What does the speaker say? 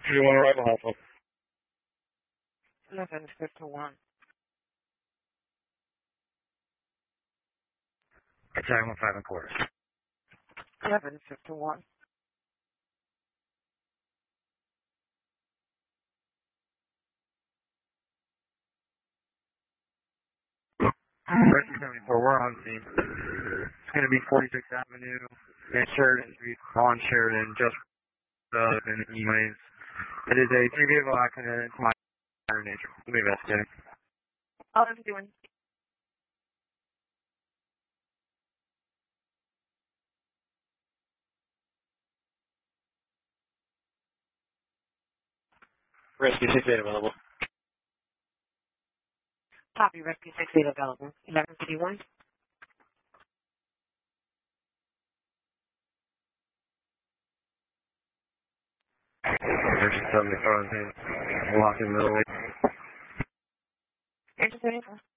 You want to ride Alpha? 11:51. Attack 1 5 and quarters. 11:51. Rescue 74, we're on scene. It's going to be 46th Avenue and Sheridan Street on Sheridan, just in E-lanes. It is a 3-vehicle accident. It's minor nature. We'll be investigating. All I'm doing. Rescue 68 available. Copy, Rescue 68 available. 11:51. Version 74 on scene. Lock in the middle. Engine 74.